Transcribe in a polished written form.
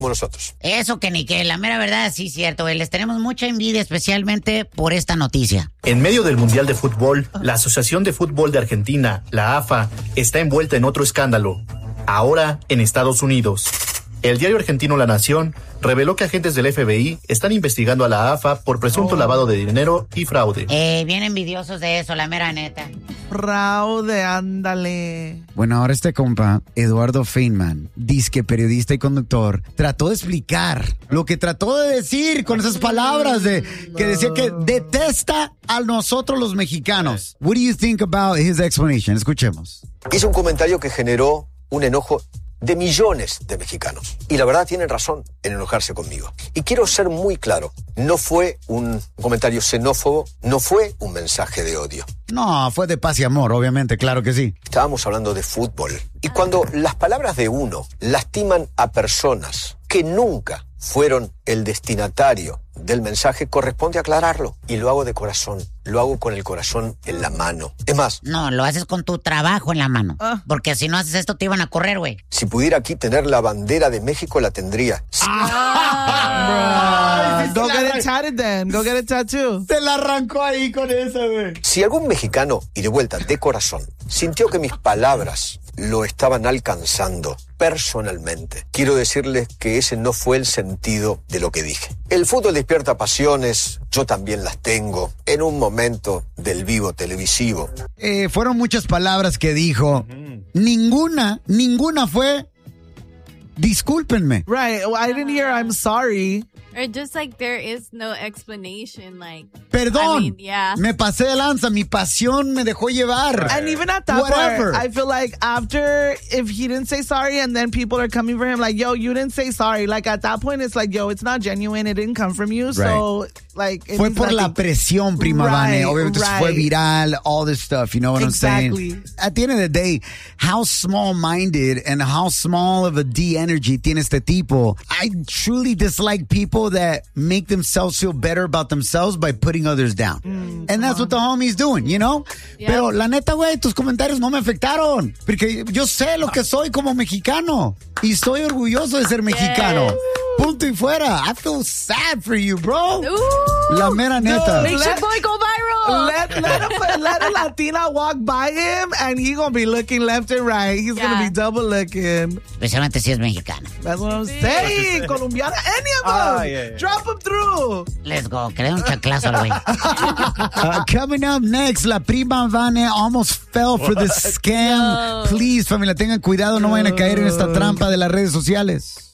como nosotros. Eso que ni que, la mera verdad, sí, cierto, güey. Les tenemos mucha envidia, especialmente por esta noticia. En medio del Mundial de Fútbol, la Asociación de Fútbol de Argentina, la AFA, está envuelta en otro escándalo. Ahora en Estados Unidos. El diario argentino La Nación reveló que agentes del FBI están investigando a la AFA por presunto lavado de dinero y fraude. Bien envidiosos de eso, la mera neta. Fraude, ándale. Bueno, ahora este compa, Eduardo Feynman, disque periodista y conductor, trató de explicar lo que trató de decir con esas palabras que decía que detesta a nosotros los mexicanos. What do you think about his explanation? Escuchemos. Hizo un comentario que generó un enojo de millones de mexicanos. Y la verdad tienen razón en enojarse conmigo. Y quiero ser muy claro, no fue un comentario xenófobo, no fue un mensaje de odio. No, fue de paz y amor, obviamente, claro que sí. Estábamos hablando de fútbol. Y cuando las palabras de uno lastiman a personas que nunca fueron el destinatario del mensaje, corresponde aclararlo. Y lo hago de corazón. Lo hago con el corazón en la mano. Es más... No, lo haces con tu trabajo en la mano. Porque si no haces esto te iban a correr, güey. Si pudiera aquí tener la bandera de México, la tendría. Go get it tatted then. Go get it tattoo. Se la arrancó ahí con esa, güey. Si algún mexicano, y de vuelta, de corazón, sintió que mis palabras lo estaban alcanzando personalmente, quiero decirles que ese no fue el sentido de lo que dije. El fútbol despierta pasiones, yo también las tengo, en un momento del vivo televisivo. Fueron muchas palabras que dijo. Ninguna fue discúlpenme. Right, well, I didn't hear I'm sorry. Or just like there is no explanation, like... Perdón, I mean, yeah. Me pasé de lanza, mi pasión me dejó llevar. And even at that Whatever. part, I feel like after, if he didn't say sorry and then people are coming for him like, yo, you didn't say sorry. Like at that point, it's like, yo, it's not genuine. It didn't come from you. So, like... Fue por la presión, prima Vane. Obviamente fue viral, all this stuff, you know what I'm saying? At the end of the day, how small-minded and how small of a D-energy tiene este tipo. I truly dislike people that make themselves feel better about themselves by putting others down. And that's what the homie's doing, you know? Yeah. Pero la neta, güey, tus comentarios no me afectaron. Porque yo sé lo que soy como mexicano. Y estoy orgulloso de ser mexicano. Punto y fuera. I feel sad for you, bro. Ooh. La mera neta. Make your boy go viral. Let a Latina walk by him and he gonna be looking left and right. He's gonna be double looking. Especialmente si es mexicano. That's what I'm saying. Colombiana, any of them. Yeah. Drop them through. Let's go. Que le dé un chaclazo al güey. Coming up next, la prima Vane almost fell for this scam. No. Please, familia, tengan cuidado, no vayan a caer en esta trampa de las redes sociales.